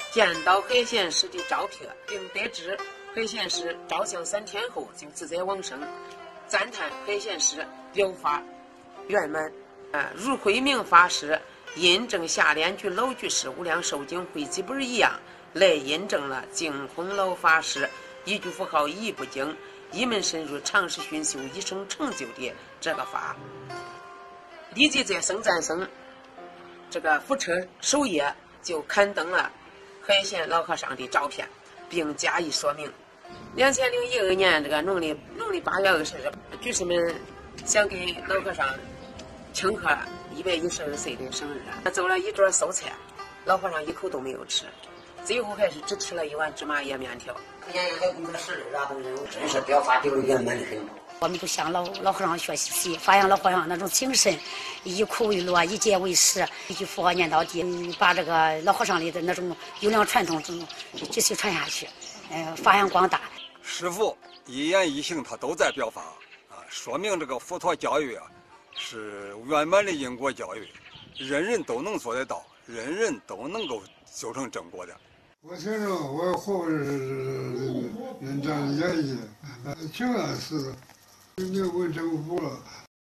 见到海贤师的照片，并得知海贤师照相3天后就自在往生，赞叹海贤师表法圆满。如慧明法师印证下联句老居士无量寿经会记本一样，来印证了净空老法师一句符号一部经，一门深入，长时熏修，一生成就的这个法。立即在僧赞僧这个福车首页就刊登了海贤老和尚的照片，并加以说明。2012年这个农历8月20日，居士们想给老和尚庆贺112岁的生日，做了一桌素菜，老和尚一口都没有吃，最后还是只吃了1碗芝麻叶面条。 真是表法就圆满的很。 我们都向老和尚学习，发扬老和尚那种精神，以苦为乐，以戒为师，一句佛号念到底，把这个老和尚的那种优良传统继续传下去，发扬光大。 师父一言一行他都在表法说明这个佛陀教育是圆满的因果教育，人人都能做得到，人人都能够修成正果的。 我承认我活是人这样演绎，情感是没有问政府了，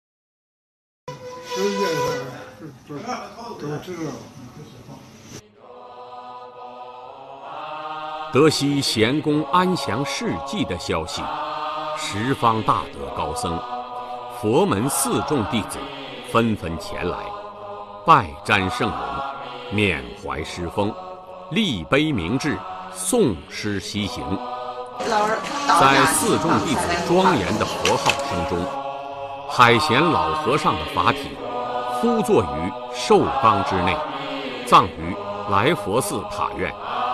世界上都知道。 得悉贤公安详事迹的消息，十方大德高僧、佛门4众弟子纷纷前来，拜瞻圣容，缅怀师风，立碑铭志，诵诗西行。在4众弟子庄严的佛号声中，海贤老和尚的法体敷坐于寿缸之内，葬于来佛寺塔院。